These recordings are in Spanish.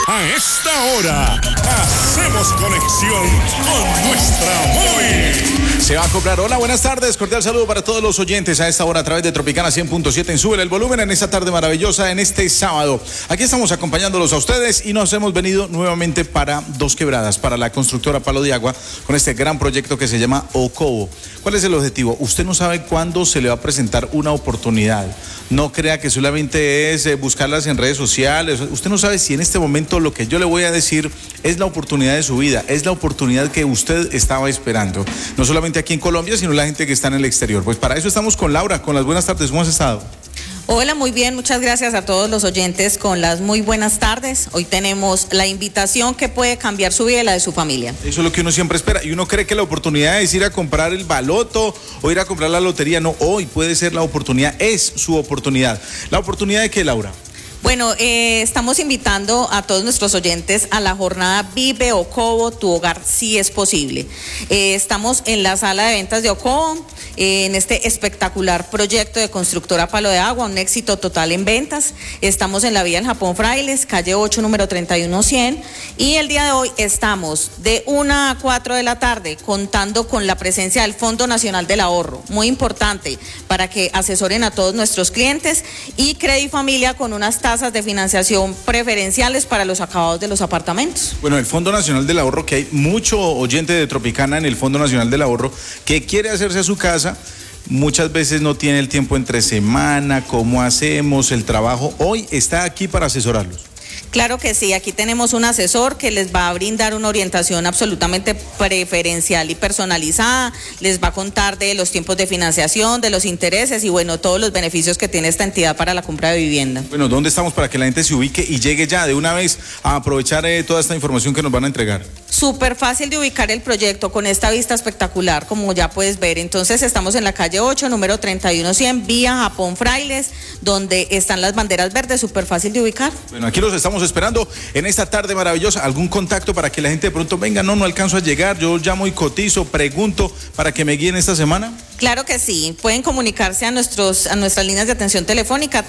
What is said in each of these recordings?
A esta hora, hacemos conexión con nuestra móvil. Se va a cobrar. Hola, buenas tardes. Cordial saludo para todos los oyentes a esta hora a través de Tropicana 100.7 en Súbele el Volumen en esta tarde maravillosa, en este sábado. Aquí estamos acompañándolos a ustedes y nos hemos venido nuevamente para Dos Quebradas, para la constructora Palo de Agua, con este gran proyecto que se llama Ocovo. ¿Cuál es el objetivo? Usted no sabe cuándo se le va a presentar una oportunidad. No crea que solamente es buscarlas en redes sociales. Usted no sabe si en este momento lo que yo le voy a decir es la oportunidad de su vida, es la oportunidad que usted estaba esperando. No solamente aquí en Colombia, sino la gente que está en el exterior. Pues para eso estamos con Laura, con las buenas tardes. ¿Cómo has estado? Hola, muy bien, muchas gracias a todos los oyentes con las muy buenas tardes. Hoy tenemos la invitación que puede cambiar su vida y la de su familia. Eso es lo que uno siempre espera y uno cree que la oportunidad es ir a comprar el baloto o ir a comprar la lotería. No, hoy puede ser la oportunidad, es su oportunidad. ¿La oportunidad de qué, Laura? Bueno, estamos invitando a todos nuestros oyentes a la jornada Vive Ocovo, tu hogar sí es posible. Estamos en la sala de ventas de Ocovo, en este espectacular proyecto de constructora Palo de Agua, un éxito total en ventas. Estamos en la vía del Japón Frailes, calle 8, número 31100, y el día de hoy estamos de 1 a 4 de la tarde contando con la presencia del Fondo Nacional del Ahorro, muy importante para que asesoren a todos nuestros clientes, y Credifamilia con unas tasas de financiación preferenciales para los acabados de los apartamentos. Bueno, el Fondo Nacional del Ahorro, que hay mucho oyente de Tropicana en el Fondo Nacional del Ahorro que quiere hacerse a su casa, muchas veces no tiene el tiempo entre semana, cómo hacemos el trabajo. Hoy está aquí para asesorarlos. Claro que sí, aquí tenemos un asesor que les va a brindar una orientación absolutamente preferencial y personalizada, les va a contar de los tiempos de financiación, de los intereses y bueno, todos los beneficios que tiene esta entidad para la compra de vivienda. Bueno, ¿dónde estamos para que la gente se ubique y llegue ya de una vez a aprovechar toda esta información que nos van a entregar? Súper fácil de ubicar el proyecto con esta vista espectacular, como ya puedes ver. Entonces estamos en la calle 8, número 31100, vía Japón Frailes, donde están las banderas verdes, súper fácil de ubicar. Bueno, aquí los estamos esperando en esta tarde maravillosa. ¿Algún contacto para que la gente de pronto venga? No alcanzo a llegar, yo llamo y cotizo, pregunto para que me guíen esta semana. Claro que sí, pueden comunicarse a nuestras líneas de atención telefónica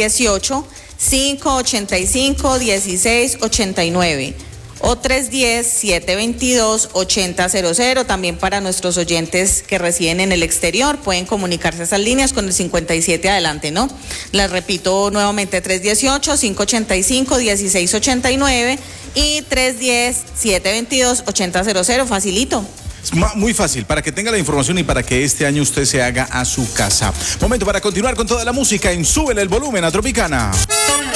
318-585-1689 o 310-722-8000. También para nuestros oyentes que residen en el exterior pueden comunicarse a esas líneas con el 57 adelante, ¿no? Les repito nuevamente, 318-585-1689 y 310-722-8000, facilito. Es muy fácil, para que tenga la información y para que este año usted se haga a su casa. Momento para continuar con toda la música en Súbele el Volumen a Tropicana.